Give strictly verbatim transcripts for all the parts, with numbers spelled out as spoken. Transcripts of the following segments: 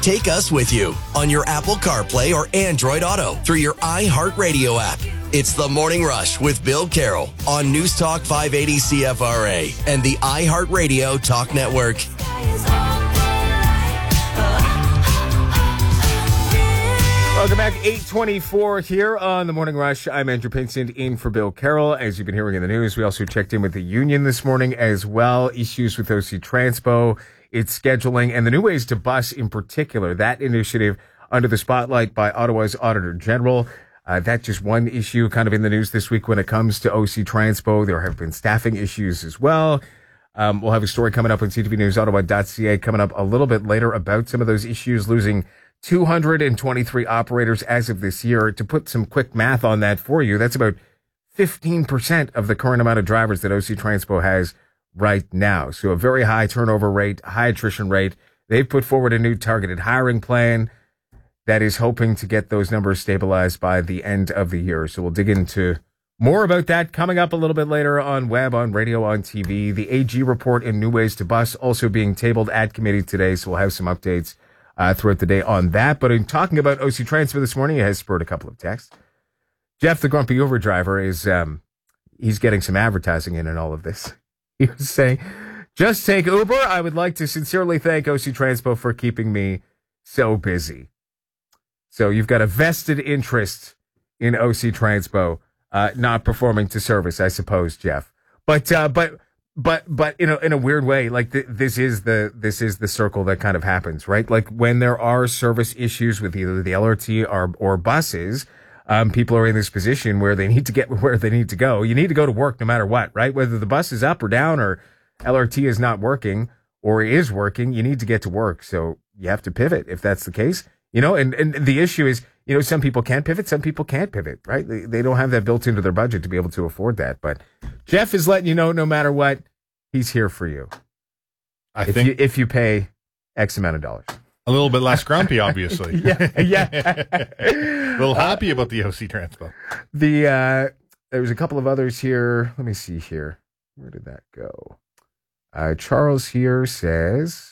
Take us with you on your Apple CarPlay or Android Auto through your iHeartRadio app. It's The Morning Rush with Bill Carroll on News Talk five eighty C F R A and the iHeartRadio Talk Network. Welcome back. eight twenty-four here on The Morning Rush. I'm Andrew Pinsent in for Bill Carroll. As you've been hearing in the news, we also checked in with the union this morning as well. Issues with O C Transpo, its scheduling, and the new ways to bus in particular. That initiative under the spotlight by Ottawa's Auditor General. Uh, that's just one issue kind of in the news this week when it comes to O C Transpo. There have been staffing issues as well. Um, we'll have a story coming up on C T V News Ottawa dot C A coming up a little bit later about some of those issues, losing two hundred twenty-three operators as of this year. To put some quick math on that for you, that's about fifteen percent of the current amount of drivers that O C Transpo has right now. So a very high turnover rate, high attrition rate. They've put forward a new targeted hiring plan that is hoping to get those numbers stabilized by the end of the year. So we'll dig into more about that coming up a little bit later on web, on radio, on T V. The A G report and new ways to bus also being tabled at committee today. So we'll have some updates uh, throughout the day on that. But in talking about O C Transpo this morning, it has spurred a couple of texts. Jeff, the grumpy Uber driver, is um, he's getting some advertising in in all of this. He was saying, just take Uber. I would like to sincerely thank O C Transpo for keeping me so busy. So you've got a vested interest in O C Transpo uh, not performing to service, I suppose, Jeff. But uh, but but but in a in a weird way, like th- this is the this is the circle that kind of happens, right? Like when there are service issues with either the L R T or or buses, um, people are in this position where they need to get where they need to go. You need to go to work no matter what, right? Whether the bus is up or down or L R T is not working or is working, you need to get to work. So you have to pivot if that's the case. You know, and, and the issue is, you know, some people can pivot, some people can't pivot, right? They, they don't have that built into their budget to be able to afford that. But Jeff is letting you know, no matter what, he's here for you. I if think you, if you pay X amount of dollars. A little bit less grumpy, obviously. yeah, yeah. A little happy about the O C Transpo. The uh, there's a couple of others here. Let me see here. Where did that go? Uh, Charles here says,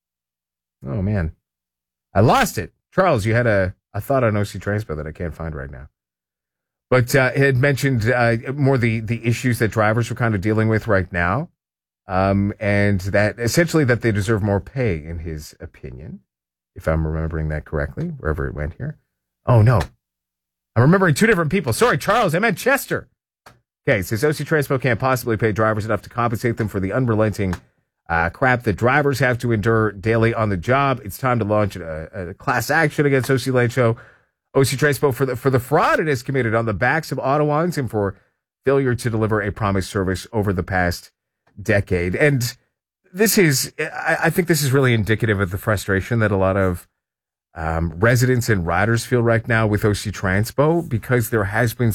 "Oh man, I lost it." Charles, you had a, a thought on O C Transpo that I can't find right now. But uh, it had mentioned uh, more the, the issues that drivers are kind of dealing with right now. Um, and that essentially that they deserve more pay, in his opinion, if I'm remembering that correctly, wherever it went here. Oh, no. I'm remembering two different people. Sorry, Charles, I meant Chester. Okay, it says O C Transpo can't possibly pay drivers enough to compensate them for the unrelenting Uh, crap that drivers have to endure daily on the job. It's time to launch a, a class action against O C Late Show, O C Transpo for the for the fraud it has committed on the backs of Ottawans and for failure to deliver a promised service over the past decade. And this is, I, I think this is really indicative of the frustration that a lot of um, residents and riders feel right now with O C Transpo, because there has been